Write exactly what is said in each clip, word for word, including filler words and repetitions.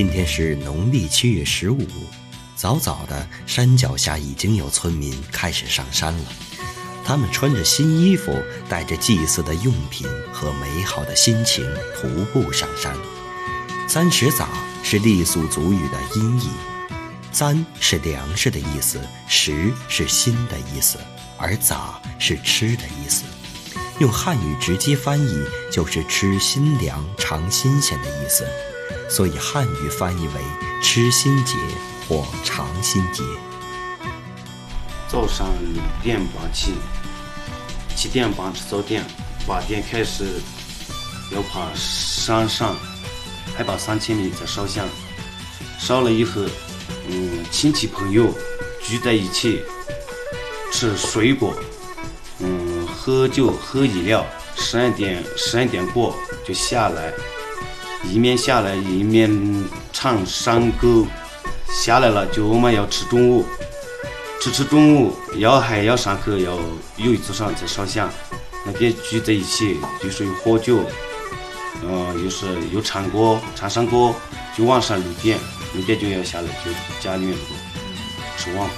今天是农历七月十五，早早的山脚下已经有村民开始上山了。他们穿着新衣服，带着祭祀的用品和美好的心情徒步上山。簪食早是傈僳族语的音译，簪是粮食的意思，食是心的意思，而早是吃的意思。用汉语直接翻译就是吃新粮尝新鲜的意思，所以汉语翻译为吃新节或尝新节。 早上六点半起，七点半吃早点，八点开始要爬山上，海拔三千米再烧香。烧了以后，嗯，亲戚朋友聚在一起吃水果，嗯，喝酒喝饮料。十二点十二点过就下来，一面下来一面唱山歌。下来了就我们要吃中午。吃吃中午要还要上课，要有一座山在烧香，那边聚在一起就是有喝酒，呃，又是有唱歌唱山歌，就晚上六点六点就要下来，就家里面吃晚饭。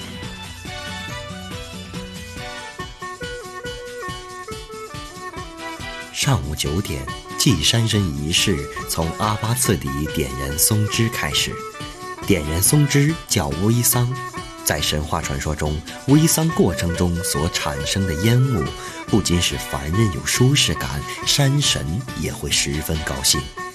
上午九点，祭山神仪式从阿巴次底点燃松枝开始。点燃松枝叫煨桑，在神话传说中，煨桑过程中所产生的烟雾，不仅使凡人有舒适感，山神也会十分高兴。